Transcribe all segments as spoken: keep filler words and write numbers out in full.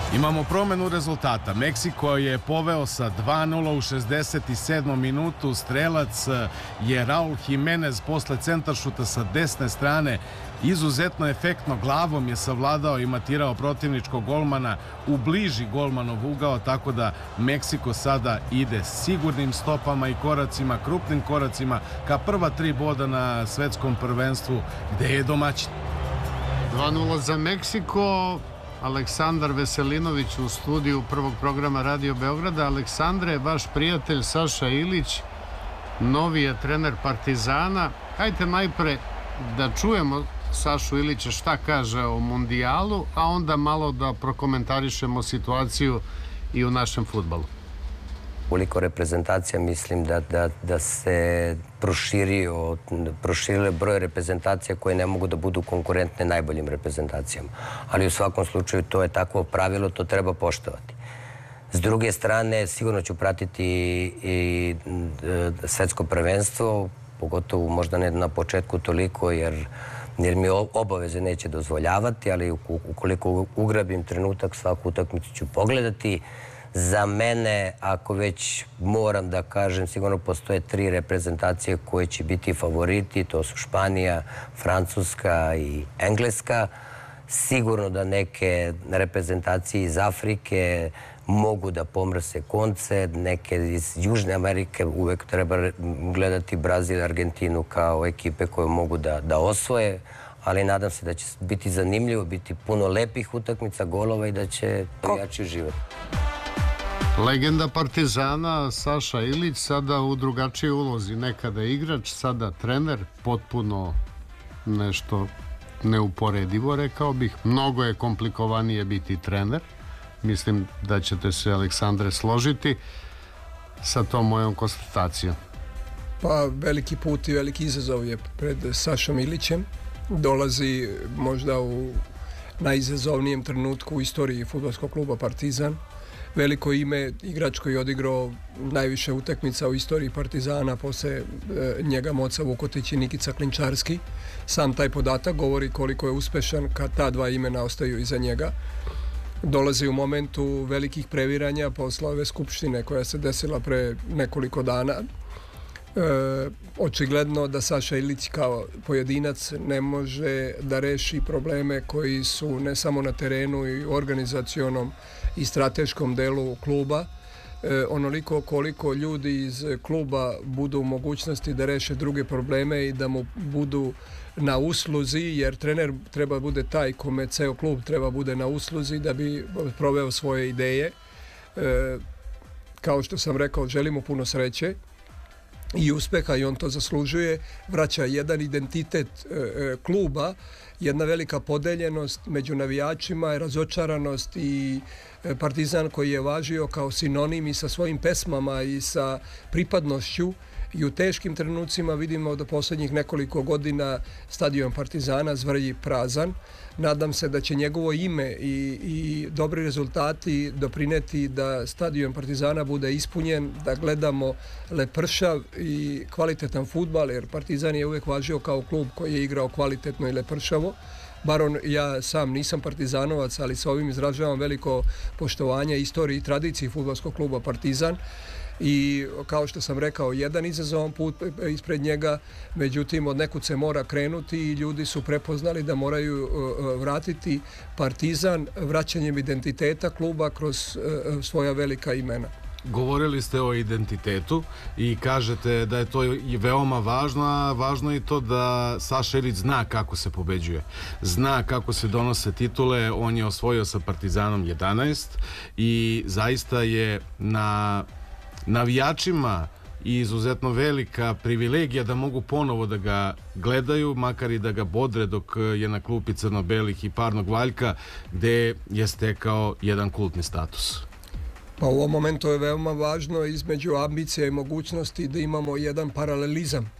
Imamo promenu rezultata. Meksiko je poveo sa dva nula u šezdeset sedmom minutu. Strelac je Raul Jimenez posle centaršuta sa desne strane. Izuzetno efektno glavom je savladao i matirao protivničkog golmana u bliži golmanov ugao, tako da Meksiko sada ide sigurnim stopama i koracima, krupnim koracima ka prva tri boda na svetskom prvenstvu gde je domaćin. dva nula za Meksiko. Aleksandar Veselinović u studiju prvog programa Radio Beograda. Aleksandre, vaš prijatelj Saša Ilić, novi je trener Partizana. Hajde najpre da čujemo Sašu Ilića šta kaže o mundijalu, a onda malo da prokomentarišemo situaciju i u našem fudbalu. Koliko reprezentacija, mislim da, da, da se proširio, proširile broj reprezentacija koje ne mogu da budu konkurentne najboljim reprezentacijama. Ali u svakom slučaju to je takvo pravilo, to treba poštovati. S druge strane, sigurno ću pratiti i svetsko prvenstvo, pogotovo možda ne na početku toliko, jer, jer mi obaveze neće dozvoljavati, ali ukoliko ugrabim trenutak, svaku utakmicu ću pogledati. Za mene, ako već moram da kažem, sigurno postoje tri reprezentacije koje će biti favoriti. To su Španija, Francuska i Engleska. Sigurno da neke reprezentacije iz Afrike mogu da pomrse konce. Neke iz Južne Amerike uvek treba gledati Brazil i Argentinu kao ekipe koje mogu da, da osvoje. Ali nadam se da će biti zanimljivo, biti puno lepih utakmica, golova i da će jači život. Legenda Partizana Saša Ilić sada u drugačijoj ulozi. Nekada igrač, sada trener, potpuno nešto neuporedivo, rekao bih. Mnogo je komplikovanije biti trener. Mislim da ćete se, Aleksandre, složiti sa tom mojom konstatacijom. Pa veliki put i veliki izazov je pred Sašom Ilićem. Dolazi možda u najizazovnijem trenutku u istoriji fudbalskog kluba Partizan. Veliko ime, igrač koji je odigrao najviše utakmica u istoriji Partizana, posle e, njega Moca Vukotić i Nikica Klinčarski. Sam taj podatak govori koliko je uspešan kad ta dva imena ostaju iza njega. Dolazi u momentu velikih previranja posle ove skupštine koja se desila pre nekoliko dana. E, očigledno da Saša Ilić kao pojedinac ne može da reši probleme koji su ne samo na terenu i organizacionom i strateškom delu kluba, e, onoliko koliko ljudi iz kluba budu u mogućnosti da reše druge probleme i da mu budu na usluzi, jer trener treba bude taj kome ceo klub treba bude na usluzi da bi proveo svoje ideje. E, kao što sam rekao, želimo puno sreće i uspeha i on to zaslužuje. Vraća jedan identitet e, kluba, jedna velika podeljenost među navijačima, razočaranost i Partizan koji je važio kao sinonim i sa svojim pesmama i sa pripadnošću. I u teškim trenucima vidimo da posljednjih nekoliko godina stadion Partizana zvrji prazan. Nadam se da će njegovo ime i, i dobri rezultati doprineti da stadion Partizana bude ispunjen, da gledamo lepršav i kvalitetan fudbal, jer Partizan je uvijek važio kao klub koji je igrao kvalitetno i lepršavo. Bar on, ja sam nisam partizanovac, ali sa ovim izražavam veliko poštovanje istoriji i tradiciji fudbalskog kluba Partizan. I kao što sam rekao, jedan izazovan put ispred njega, međutim od nekud se mora krenuti i ljudi su prepoznali da moraju vratiti Partizan vraćanjem identiteta kluba kroz svoja velika imena. Govorili ste o identitetu i kažete da je to i veoma važno, a važno je i to da Saša Ilić zna kako se pobeđuje. Zna kako se donose titule, on je osvojio sa Partizanom jedanaest i zaista je na navijačima i izuzetno velika privilegija da mogu ponovo da ga gledaju, makar i da ga bodre dok je na klupi crno-belih i parnog valjka, gde je stekao jedan kultni status. Pa u ovom momentu je veoma važno između ambicija i mogućnosti da imamo jedan paralelizam.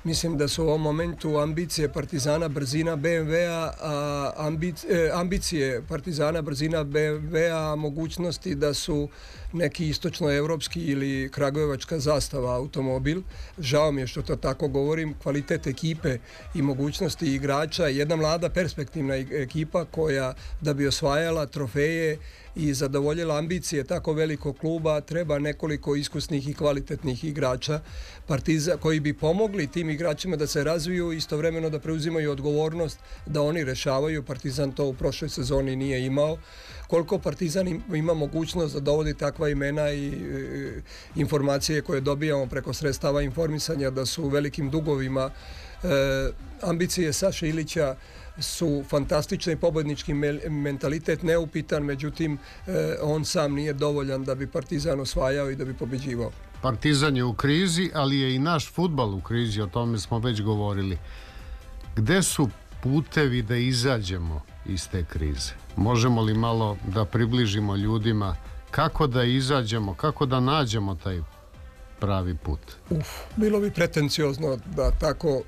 Mislim da su u ovom momentu ambicije Partizana, brzina be em ve-a, a ambicije, ambicije Partizana, brzina be em ve-a, mogućnosti da su neki istočnoevropski ili kragujevačka zastava automobil. Žao mi je što to tako govorim. Kvalitet ekipe i mogućnosti igrača, jedna mlada perspektivna ekipa koja da bi osvajala trofeje i zadovoljila ambicije tako velikog kluba, treba nekoliko iskusnih i kvalitetnih igrača Partiza, koji bi pomogli tim igračima da se razviju i istovremeno da preuzimaju odgovornost da oni rešavaju. Partizan to u prošloj sezoni nije imao. Koliko Partizan ima mogućnost da dovodi takva imena i e, informacije koje dobijamo preko sredstava informisanja da su u velikim dugovima. E, ambicije Saše Ilića su fantastični i pobednički mentalitet neupitan, međutim e, on sam nije dovoljan da bi Partizan osvajao i da bi pobeđivao. Partizan je u krizi, ali je i naš fudbal u krizi, o tome smo već govorili. Gde su putevi da izađemo iz te krize? Možemo li malo da približimo ljudima kako da izađemo, kako da nađemo taj pravi put? Uf, bilo bi pretenciozno da tako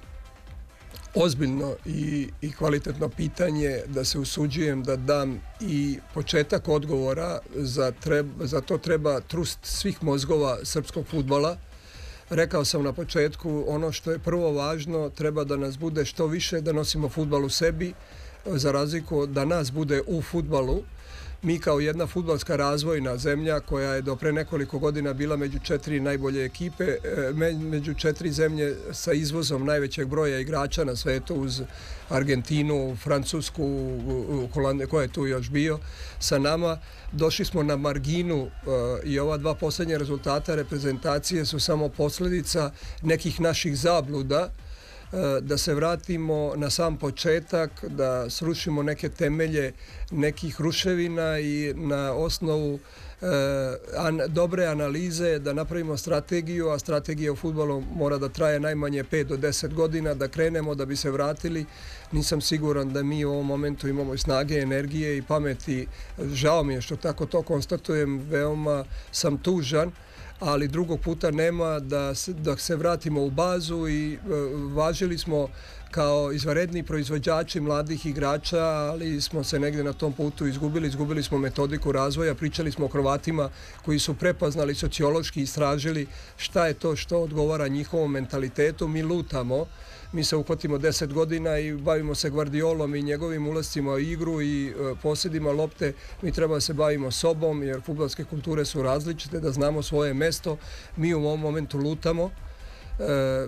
ozbiljno i, i kvalitetno pitanje da se usuđujem da dam i početak odgovora. Za, treba, za to treba trust svih mozgova srpskog fudbala. Rekao sam na početku, ono što je prvo važno, treba da nas bude što više, da nosimo fudbal u sebi, za razliku da nas bude u fudbalu. Mi kao jedna fudbalska razvojna zemlja koja je do pre nekoliko godina bila među četiri najbolje ekipe, među četiri zemlje sa izvozom najvećeg broja igrača na svetu uz Argentinu, Francusku, Holandiju, ko je tu još bio sa nama. Došli smo na marginu i ova dva posljednja rezultata reprezentacije su samo posljedica nekih naših zabluda, da se vratimo na sam početak, da srušimo neke temelje nekih ruševina i na osnovu e, an, dobre analize da napravimo strategiju, a strategija u fudbalu mora da traje najmanje pet do deset godina, da krenemo da bi se vratili. Nisam siguran da mi u ovom momentu imamo i snage, energije i pameti. Žao mi je što tako to konstatujem, veoma sam tužan, ali drugog puta nema da se, da se vratimo u bazu i e, važili smo kao izvanredni proizvođači mladih igrača, ali smo se negdje na tom putu izgubili, izgubili smo metodiku razvoja, pričali smo o Hrvatima koji su prepoznali, sociološki istražili šta je to što odgovara njihovom mentalitetu. Mi lutamo, mi se uhvatimo deset godina i bavimo se Guardiolom i njegovim ulascima u igru i e, posjedima lopte. Mi treba da se bavimo sobom jer fudbalske kulture su različite, da znamo svoje mesto. Mi u ovom momentu lutamo. E,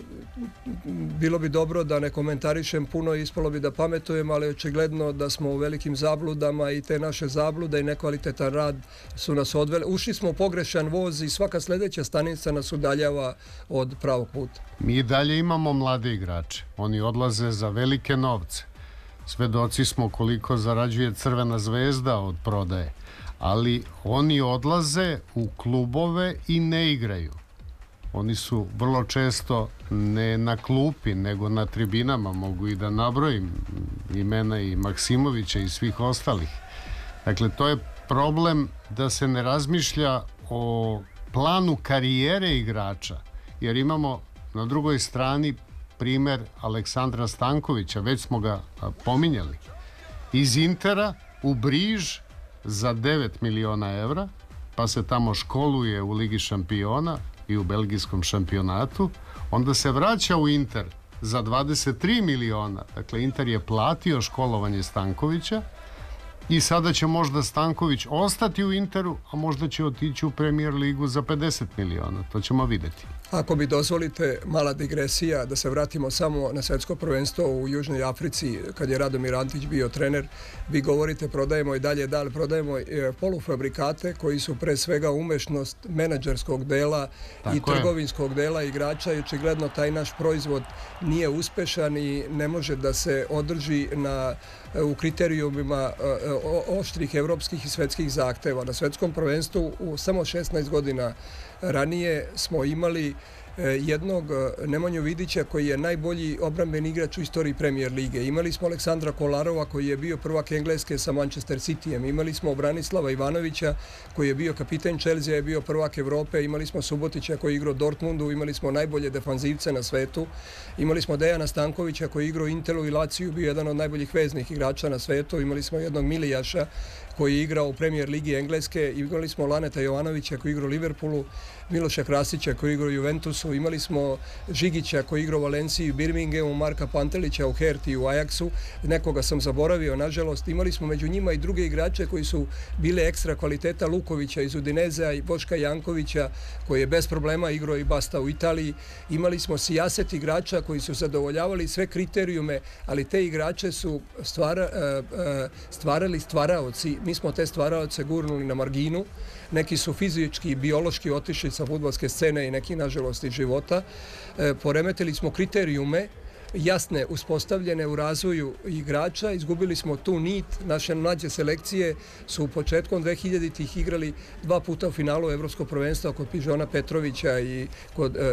bilo bi dobro da ne komentarišem puno, ispalo bi da pametujem, ali očigledno da smo u velikim zabludama i te naše zablude i nekvalitetan rad su nas odveli. Ušli smo u pogrešan voz i svaka sljedeća stanica nas udaljava od pravog puta. Mi dalje imamo mlade igrače, oni odlaze za velike novce. Svedoci smo koliko zarađuje Crvena zvezda od prodaje, ali oni odlaze u klubove i ne igraju. Oni su vrlo često ne na klupi, nego na tribinama. Mogu i da nabrojim imena i Maksimovića i svih ostalih. Dakle, to je problem da se ne razmišlja o planu karijere igrača, jer imamo na drugoj strani primer Aleksandra Stankovića, već smo ga pominjali. Iz Intera u Briž za devet miliona evra, pa se tamo školuje u Ligi šampiona i u belgijskom šampionatu, onda se vraća u Inter za dvadeset tri miliona. Dakle, Inter je platio školovanje Stankovića i sada će možda Stanković ostati u Interu, a možda će otići u Premier ligu za pedeset miliona. To ćemo vidjeti. Ako bi dozvolite, mala digresija, da se vratimo samo na svjetsko prvenstvo u Južnoj Africi, kad je Radomir Antić bio trener. Vi govorite prodajemo i dalje, da li prodajemo polufabrikate koji su pre svega umešnost menadžerskog dela Tako i trgovinskog je. dela igrača i očigledno taj naš proizvod nije uspešan i ne može da se održi na, u kriterijumima oštrih evropskih i svetskih zahteva. Na svetskom prvenstvu u samo šesnaest godina ranije smo imali jednog Nemanju Vidića koji je najbolji obrambeni igrač u istoriji Premier lige. Imali smo Aleksandra Kolarova koji je bio prvak Engleske sa Manchester Cityjem. Imali smo Branislava Ivanovića koji je bio kapiten Chelsea, je bio prvak Evrope. Imali smo Subotića koji je igrao Dortmundu. Imali smo najbolje defanzivce na svetu. Imali smo Dejana Stankovića koji je igrao Intelu i Laciju, bio jedan od najboljih veznih igrača na svetu. Imali smo jednog Milijaša koji je igrao u Premier ligi Engleske. Imali smo Laneta Jovanovića koji je igrao u Liverpoolu, Miloša Krasića koji je igrao u Juventusu, imali smo Žigića koji je igrao u Valenciji, Birminghamu, Marka Pantelića u Herti i u Ajaxu, nekoga sam zaboravio, nažalost. Imali smo među njima i druge igrače koji su bile ekstra kvaliteta, Lukovića iz Udinezea i Boška Jankovića koji je bez problema igrao i Basta u Italiji. Imali smo sijaset igrača koji su zadovoljavali sve kriterijume, ali te igrače su stvara, stvarali stvaraoci. Mi smo te stvaraoce gurnuli na marginu. Neki su fizički i biološki otišli sa fudbalske scene i neki, nažalost, iz života. E, poremetili smo kriterijume jasne, uspostavljene u razvoju igrača. Izgubili smo tu nit. Naše mlađe selekcije su početkom dvehiljaditih igrali dva puta u finalu Evropskog prvenstva kod Pižona Petrovića i kod e,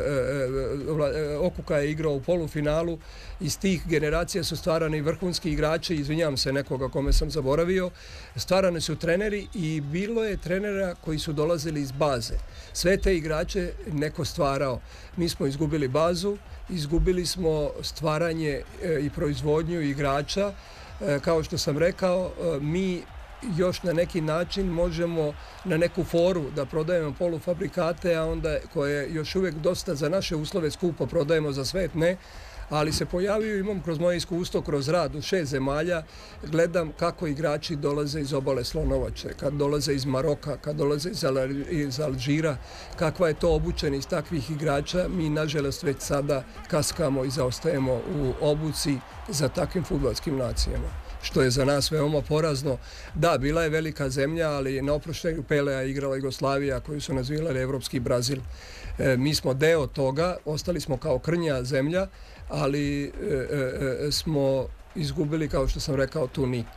e, Okuka je igrao u polufinalu. Iz tih generacija su stvarani vrhunski igrači, izvinjavam se nekoga kome sam zaboravio, stvarani su treneri i bilo je trenera koji su dolazili iz baze. Sve te igrače neko stvarao. Mi smo izgubili bazu, izgubili smo stvaranje i proizvodnju igrača. Kao što sam rekao, mi još na neki način možemo na neku foru da prodajemo polufabrikate, a onda koje još uvijek dosta za naše uslove skupo prodajemo, za svet ne, ali se pojavio, imam kroz moje iskustvo, kroz rad u šest zemalja, gledam kako igrači dolaze iz obale Slonovače, kad dolaze iz Maroka, kad dolaze iz Alžira, kakva je to obučenost takvih igrača. Mi, nažalost, već sada kaskamo i zaostajemo u obuci za takvim fudbalskim nacijama, što je za nas veoma porazno. Da, bila je velika zemlja, ali na oproštenju Pelea igrala Jugoslavija, koju su nazivali Evropski Brazil. E, mi smo deo toga, ostali smo kao krnja zemlja, ali e, e, smo izgubili, kao što sam rekao, tu nit.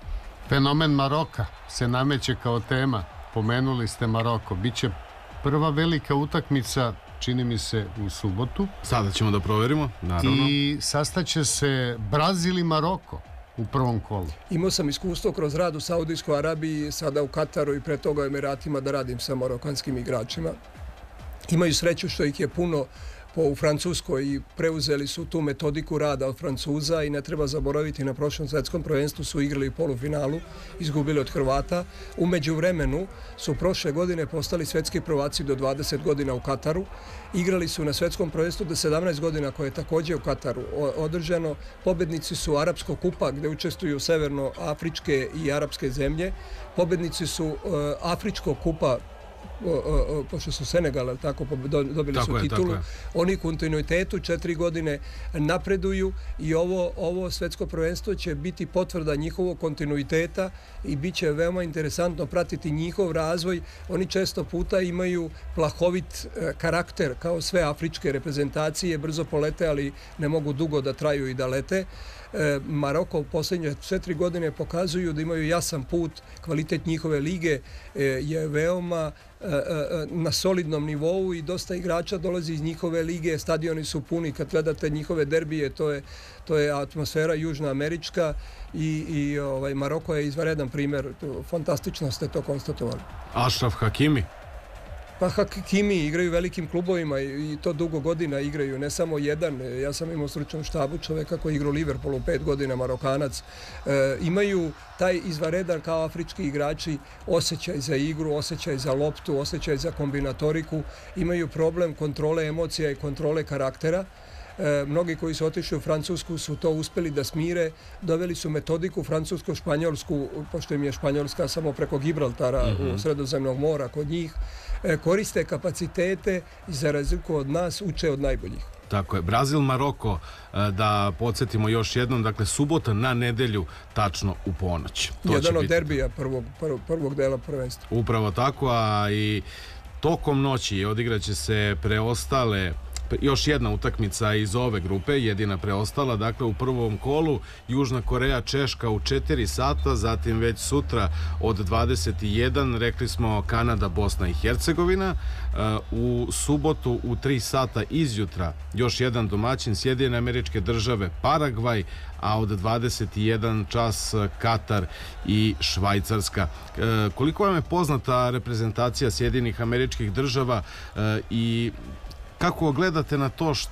Fenomen Maroka se nameće kao tema. Pomenuli ste Maroko. Biće prva velika utakmica, čini mi se, u subotu. Sada ćemo da proverimo, naravno. I sastaće se Brazil i Maroko u prvom kolu. Imao sam iskustvo kroz rad u Saudijskoj Arabiji, sada u Kataru i pre toga u Emiratima da radim sa marokanskim igračima. Imaju sreću što ih je puno u Francuskoj i preuzeli su tu metodiku rada od Francuza i ne treba zaboraviti, na prošlom svetskom prvenstvu su igrali u polufinalu, izgubili od Hrvata. U međuvremenu su prošle godine postali svetski prvaci do dvadeset godina u Kataru. Igrali su na svetskom prvenstvu do sedamnaest godina koje je također u Kataru održano. Pobednici su Arapskog kupa gdje učestvuju severnoafričke i arapske zemlje. Pobednici su uh, Afričkog kupa, O, o, o, pošto su Senegal, tako, dobili tako su je, titulu. Oni u kontinuitetu četiri godine napreduju i ovo, ovo svetsko prvenstvo će biti potvrda njihovog kontinuiteta i bit će veoma interesantno pratiti njihov razvoj. Oni često puta imaju plahovit e, karakter, kao sve afričke reprezentacije, brzo polete, ali ne mogu dugo da traju i da lete. E, Maroko u posljednje četiri godine pokazuju da imaju jasan put, kvalitet njihove lige e, je veoma e, e, na solidnom nivou i dosta igrača dolazi iz njihove lige, stadioni su puni, kad gledate njihove derbije, to je, to je atmosfera južnoamerička i, i ovaj, Maroko je izvanredan primjer, fantastično ste to konstatovali. Ašraf Hakimi? Pa Hakimi igraju velikim klubovima i to dugo godina igraju, ne samo jedan. Ja sam imao stručnom štabu čoveka koji igra u Liverpoolu pet godina, Marokanac. E, imaju taj izvanredan kao afrički igrači osjećaj za igru, osjećaj za loptu, osjećaj za kombinatoriku. Imaju problem kontrole emocija i kontrole karaktera. E, mnogi koji su otišli u Francusku su to uspeli da smire, doveli su metodiku francusko-španjolsku, pošto im je Španjolska samo preko Gibraltara mm-hmm. u Sredozemnog mora kod njih, e, koriste kapacitete i za razliku od nas uče od najboljih. Tako je. Brazil, Maroko, da podsjetimo još jednom, dakle subota na nedelju tačno u ponoć. To jedan od derbija prvog, prvog, prvog dela prvenstva. Upravo tako, a i tokom noći odigraće se preostale još jedna utakmica iz ove grupe, jedina preostala, dakle u prvom kolu Južna Koreja, Češka u četiri sata, zatim već sutra od dvadeset jedan, rekli smo Kanada, Bosna i Hercegovina, u subotu u tri sata izjutra još jedan domaćin, Sjedinjene Američke Države, Paragvaj, a od dvadeset jedan čas Katar i Švajcarska. Koliko vam je poznata reprezentacija Sjedinjenih Američkih Država i kako gledate na to što